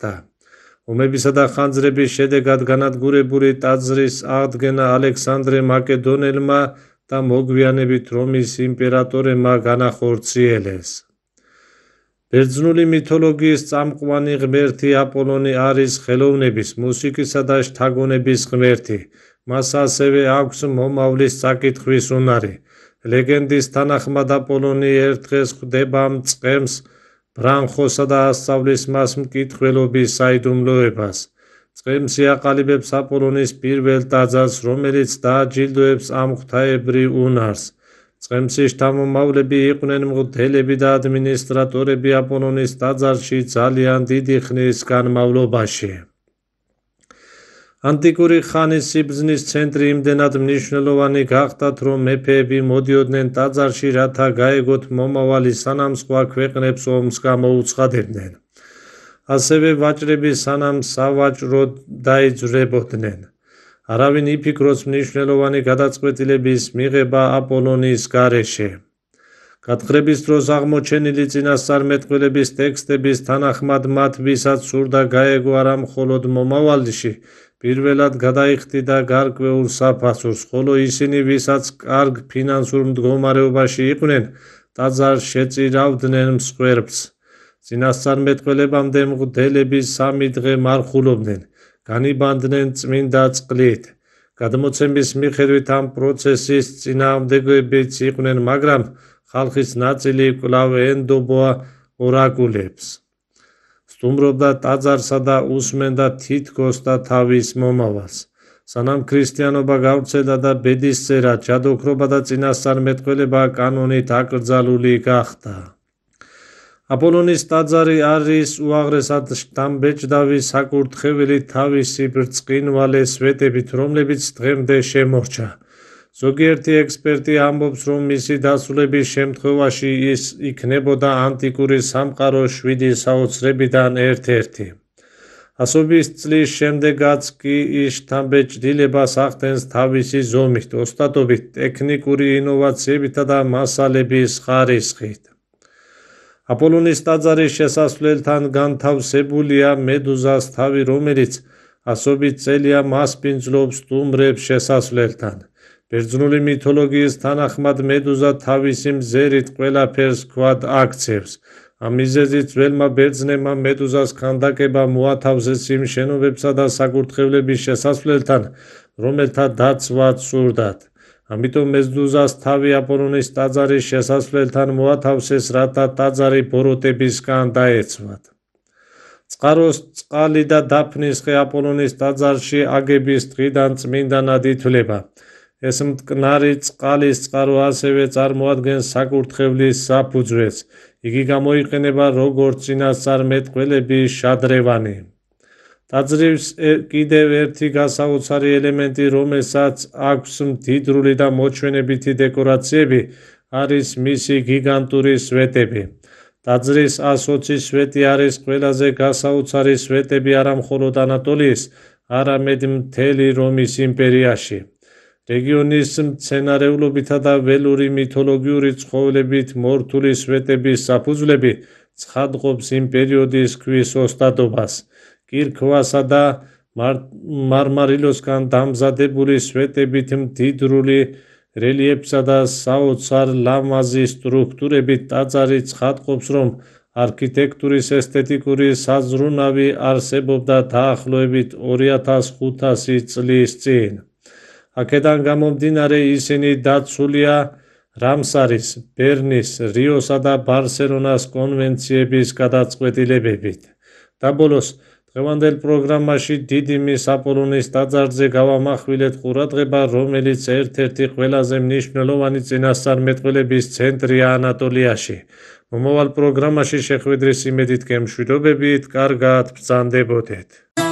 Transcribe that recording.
გახდა. ომებისა და ხანძრების შედეგად განადგურებული ტაძრის აღდგენა ალექსანდრე მაკედონელმა და მოგვიანებით რომის იმპერატორებმა განახორციელეს. ბერძნული მითოლოგიის წამყვანი ღმერთი აპოლონი არის ხელოვნების, მუსიკისა და შთაგონების ღმერთი. მას ასევე აქვს მომავლის საკითხვის უნარი. ლეგენდის თანახმად აპოლონი ერთ დღეს ხვდება მწყემს ბრანხოსა და ასწავლის მას მკითხველობის საიდუმლოებას. წყემსი აყალიბებს აპოლონის პირველ ტაძარს, რომელიც დააჯილდოებს ამ ღვთაებრივ უნარს. წყემსის შთამომავლები იყვნენ მღვდელები და ადმინისტრატორები აპოლონის ტაძარში ძალიან დიდი ხნის განმავლობაში. ანტიკური ხანის სიბრძნის ცენტრი იმდენად მნიშვნელოვანი გახდათ, რომ მეფეები მოდიოდნენ ტაძარში, რათა გაეგოთ მომავალი, სანამ სხვა ქვეყნებს ომს გამოუცხადებდნენ. ასევე ვაჭრები სანამ სავაჭროდ დაიძვრებოდნენ. არავინ იფიქროს მნიშვნელოვანი გადაწყვეტილების მიღება აპოლონის გარეშე. გათხრების დროს აღმოჩენილი წინასწარმეტყველების ტექსტების თანახმად მათ ვისაც სურდა გაეგო არა მხოლოდ მომავალში, პირველად გადაიხდიდა გარკვეულ საფასურს, ხოლო ისინი, ვისაც კარგ ფინანსურ მდგომარეობაში იყვნენ, ტაძარს შეწირავდნენ მსხვერპლს. წინასწარმეტყველებამდე მღვდლები 3 დღე მარხულობდნენ, განიბანდნენ წმინდა წყლით. გადმოცემის მიხედვით ამ პროცესის წინააღმდეგებიც იყვნენ, მაგრამ ხალხის ნაწილი კვლავ ენდობა ორაკულებს. სტუმრობდა ტაძარსა და უსმენდა თითქოს და თავის მომავალს. სანამ ქრისტიანობა გავრცელდა და ბედისწერა, ჯადოქრობა და წინასწარმეტყველება კანონით აკრძალული გახდა. აპოლონის ტაძარი არის უაღრესად შთამბეჭდავი საკურთხეველი თავისი ბრწყინვალე სვეტებით, რომლებიც დღემდე შემორჩა. ზოგიერთი ექსპერტი ამბობს, რომ მისი დასრულების შემთხვევაში ის იქნებოდა ანტიკური სამყაროს 7 საოცრებიდან ერთ-ერთი. ასობის წლის შემდეგაც კი ის შთამბეჭდილებას ახდენს თავისი ზომით, ოსტატობით, ტექნიკური ინოვაციებითა და მასალების ხარისხით. აპოლონის ტაძარის შესასვლელთან განთავსებულია მედუზას თავი, რომელიც ასობით წელია მასპინძლობს სტუმრებს შესასვლელთან. ბერძნული მითოლოგიის თანახმად მედუზა თავისი მზერით ყველაფერს ქვად აქცევს. ამ მიზეზით ძველმა ბერძნებმა მედუზას ქანდაკება მოათავსეს იმ შენობებსა და საკურთხევლების შესასვლელთან, რომელთა დაცვაც სურდათ. ამიტომ მედუზას თავი აპოლონის ტაძარის შესასვლელთან მოათავსეს, რათა ტაძარი ბოროტებისგან დაეცვათ. წყაროს წყალი და დაფნის ხე აპოლონის ტაძარში აგების დღიდან წმინდანად ითვლება. ეს მტკნარი წყალის წყარო ასევე წარმოადგენს საკურთხევლის საფუძველს. იგი გამოიყენება როგორც წინასწარმეტყველების შადრევანი. ტაძრის კიდევ ერთი გასაოცარი ელემენტი, რომელსაც აქვს მდიდრული და მოჩვენებითი დეკორაციები, არის მისი გიგანტური სვეტები. ტაძრის 120 სვეტი არის ყველაზე გასაოცარი სვეტები არა მხოლოდ ანატოლიის, არამედ მთელი რომის იმპერიაში. რეგიონის მცენარეულობითა და ველური მითოლოგიური ცხოველებით მორთული სვეტების საფუძვლები ცხადყოფს იმ პერიოდის ქვის ოსტატობას. კირქვასა და მარმარილოსგან დამზადებული სვეტებით მდიდრული რელიეფსა და საოცარ ლამაზი სტრუქტურებით ტაძარი ცხადყოფს, რომ არქიტექტურის ესთეტიკური საზრუნავი არსებობდა დაახლოებით 2500 წლის წინ. აქედან გამომდინარე ისინი დაცულია რამსარის, ბერნის, რიოსა და ბარსელონას კონვენციების გადაწყვეტილებებით. და ბოლოს, დღევანდელ პროგრამაში დიდი მის აპოლონის ტაძარზე გავამახვილეთ ყურადღება, რომელიც ერთ-ერთი ყველაზე მნიშვნელოვანი წინასწარმეტყველების ცენტრია ანატოლიაში. მომავალ პროგრამაში შეხვედრის იმედით გემშვიდობებით, კარგად ბრძანდებოდეთ.